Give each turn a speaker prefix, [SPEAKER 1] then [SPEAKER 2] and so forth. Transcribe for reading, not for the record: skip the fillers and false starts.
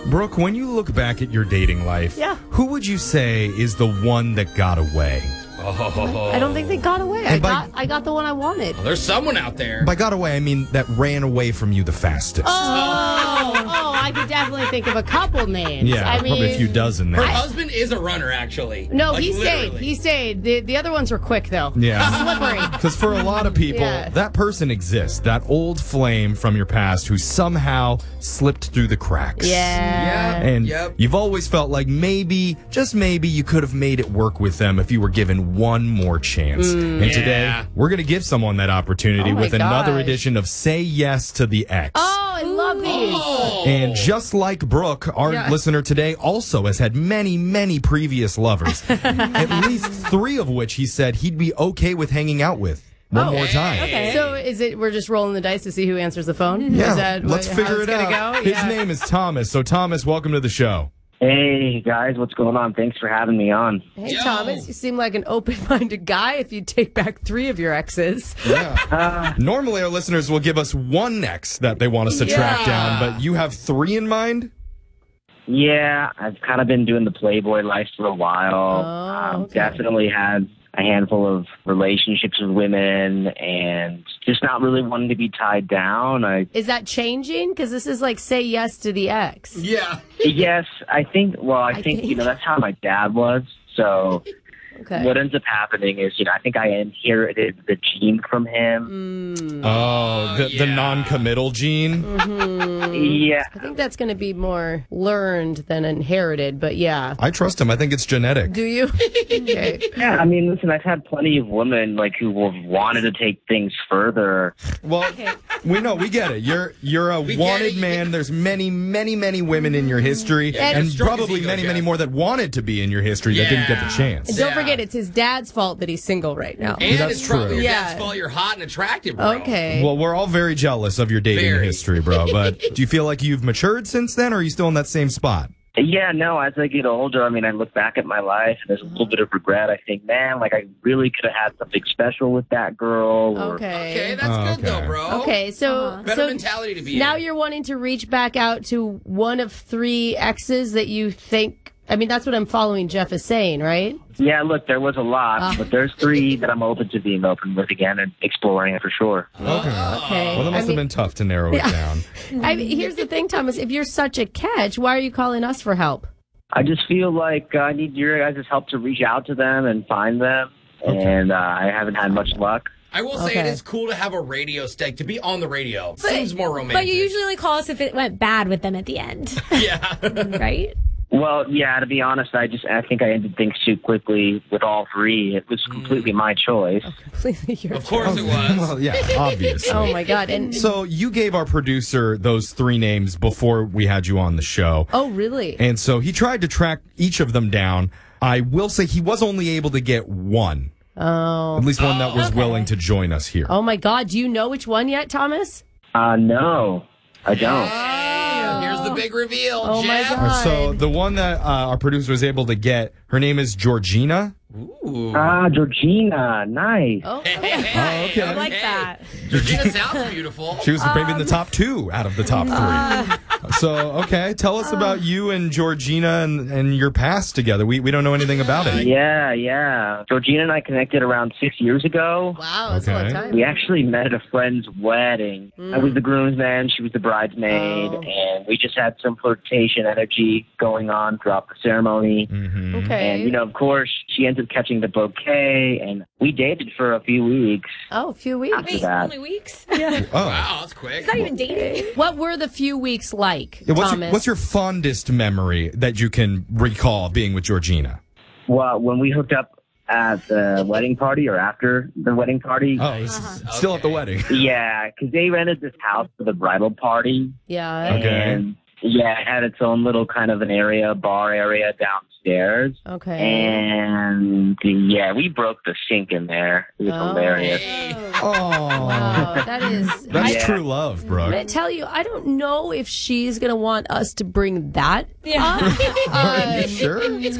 [SPEAKER 1] Brooke, when you look back at your dating life, who would you say is the one that got away?
[SPEAKER 2] I don't think they got away. I got the one I wanted.
[SPEAKER 3] Well, there's someone out there.
[SPEAKER 1] By got away, I mean that ran away from you the fastest.
[SPEAKER 2] I could definitely think of a couple names.
[SPEAKER 1] Yeah,
[SPEAKER 2] I mean,
[SPEAKER 1] probably a few dozen there.
[SPEAKER 3] Her husband is a runner, actually.
[SPEAKER 2] No,
[SPEAKER 3] Like,
[SPEAKER 2] he
[SPEAKER 3] literally.
[SPEAKER 2] stayed. He stayed. The other ones were quick, though.
[SPEAKER 1] Yeah.
[SPEAKER 2] Slippery.
[SPEAKER 1] Because for a lot of people, that person exists. That old flame from your past who somehow slipped through the cracks.
[SPEAKER 2] Yeah.
[SPEAKER 1] And you've always felt like maybe, just maybe, you could have made it work with them if you were given one more chance. And today, we're going to give someone that opportunity with another edition of Say Yes to the Ex.
[SPEAKER 2] Oh, I love these.
[SPEAKER 1] And just like Brooke, our listener today also has had many, many previous lovers. At least 3 of which he said he'd be okay with hanging out with. One more time.
[SPEAKER 2] Okay. So is it we're just rolling the dice to see who answers the phone?
[SPEAKER 1] Yeah,
[SPEAKER 2] Is that
[SPEAKER 1] let's figure it out.
[SPEAKER 2] Go?
[SPEAKER 1] His name is Thomas. So Thomas, welcome to the show.
[SPEAKER 4] Hey, guys, what's going on? Thanks for having me on.
[SPEAKER 2] Hey, Thomas, you seem like an open-minded guy if you take back 3 of your exes.
[SPEAKER 1] Yeah. Normally, our listeners will give us one ex that they want us to track down, but you have 3 in mind?
[SPEAKER 4] Yeah, I've kind of been doing the Playboy life for a while. Definitely had a handful of relationships with women and just not really wanting to be tied down.
[SPEAKER 2] Is that changing? Because this is like Say Yes to the Ex.
[SPEAKER 3] Yeah.
[SPEAKER 4] Yes, I think, that's how my dad was. So what ends up happening is, I think I inherited the gene from him.
[SPEAKER 1] The non-committal gene?
[SPEAKER 4] Yeah.
[SPEAKER 2] I think that's going to be more learned than inherited, but yeah.
[SPEAKER 1] I trust him. I think it's genetic.
[SPEAKER 2] Do you? Okay.
[SPEAKER 4] Yeah, I mean, listen, I've had plenty of women who have wanted to take things further.
[SPEAKER 1] Well, we get it. You're a wanted man. There's many, many, many women in your history, and probably many, many more that wanted to be in your history that didn't get the chance.
[SPEAKER 2] And don't forget, it's his dad's fault that he's single right now.
[SPEAKER 3] And
[SPEAKER 1] that's
[SPEAKER 3] it's probably
[SPEAKER 1] true.
[SPEAKER 3] your dad's fault you're hot and attractive, bro.
[SPEAKER 2] Okay.
[SPEAKER 1] Well, we're all very jealous of your dating history, bro. But do you feel like you've matured since then, or are you still in that same spot?
[SPEAKER 4] Yeah, no, as I get older, I mean, I look back at my life and there's a little bit of regret. I think, man, I really could have had something special with that girl.
[SPEAKER 3] Okay, that's good though, bro.
[SPEAKER 2] Okay, so
[SPEAKER 3] better mentality to be
[SPEAKER 2] now
[SPEAKER 3] in.
[SPEAKER 2] you're wanting to reach back out to one of 3 exes that you think. I mean, that's what I'm following Jeff is saying, right?
[SPEAKER 4] Yeah, look, there was a lot, but there's 3 that I'm open to being open with again and exploring it for sure.
[SPEAKER 1] Okay.
[SPEAKER 2] Okay.
[SPEAKER 1] Well, that must have been tough to narrow it down.
[SPEAKER 2] Here's the thing, Thomas. If you're such a catch, why are you calling us for help?
[SPEAKER 4] I just feel like I need your guys' help to reach out to them and find them, and I haven't had much luck.
[SPEAKER 3] I will say it is cool to have a radio stake, to be on the radio. Seems more romantic.
[SPEAKER 5] But you usually only call us if it went bad with them at the end.
[SPEAKER 3] Yeah.
[SPEAKER 5] Right?
[SPEAKER 4] Well, yeah, to be honest, I think I ended things too quickly with all 3. It was completely my choice.
[SPEAKER 2] Completely your
[SPEAKER 3] Of course it was.
[SPEAKER 1] Well, yeah, obviously.
[SPEAKER 2] Oh, my God. And
[SPEAKER 1] So you gave our producer those 3 names before we had you on the show.
[SPEAKER 2] Oh, really?
[SPEAKER 1] And so he tried to track each of them down. I will say he was only able to get one.
[SPEAKER 2] Oh.
[SPEAKER 1] At least one that was willing to join us here.
[SPEAKER 2] Oh, my God. Do you know which one yet, Thomas?
[SPEAKER 4] No, I don't.
[SPEAKER 3] Here's the big reveal.
[SPEAKER 2] Oh, my
[SPEAKER 3] Jeff.
[SPEAKER 2] God.
[SPEAKER 1] So the one that our producer was able to get, her name is Georgina.
[SPEAKER 3] Ooh.
[SPEAKER 4] Georgina, nice.
[SPEAKER 2] Oh,
[SPEAKER 1] okay.
[SPEAKER 5] I like that.
[SPEAKER 3] Georgina sounds beautiful.
[SPEAKER 1] She was maybe in the top 2 out of the top 3. So, okay, tell us about you and Georgina and your past together. We don't know anything about it.
[SPEAKER 4] Yeah. Georgina and I connected around 6 years ago.
[SPEAKER 2] wow. That's a long time.
[SPEAKER 4] We actually met at a friend's wedding. I was the groomsman, she was the bridesmaid, and we just had some flirtation energy going on throughout the ceremony.
[SPEAKER 2] Okay.
[SPEAKER 4] And, of course, she ended up catching the bouquet, and we dated for a few weeks.
[SPEAKER 2] Oh, a few weeks.
[SPEAKER 5] Wait,
[SPEAKER 4] that.
[SPEAKER 5] only weeks? Yeah.
[SPEAKER 3] Wow, that's quick.
[SPEAKER 5] It's not even dating.
[SPEAKER 2] What were the few weeks like,
[SPEAKER 1] Yeah,
[SPEAKER 2] Thomas?
[SPEAKER 1] what's your fondest memory that you can recall being with Georgina?
[SPEAKER 4] Well, when we hooked up at the wedding party or after the wedding party.
[SPEAKER 1] Oh, still at the wedding.
[SPEAKER 4] Yeah, because they rented this house for the bridal party.
[SPEAKER 2] Yeah.
[SPEAKER 1] Okay.
[SPEAKER 4] And yeah, it had its own little kind of an area, bar area downstairs.
[SPEAKER 2] Okay.
[SPEAKER 4] And yeah, we broke the sink in there. It was hilarious.
[SPEAKER 1] Oh,
[SPEAKER 2] Wow, that is.
[SPEAKER 1] that's true love,
[SPEAKER 2] I'm
[SPEAKER 1] Brooke.
[SPEAKER 2] gonna tell you, I don't know if she's gonna want us to bring that
[SPEAKER 5] Yeah.
[SPEAKER 2] up.
[SPEAKER 1] Are you sure?
[SPEAKER 2] It's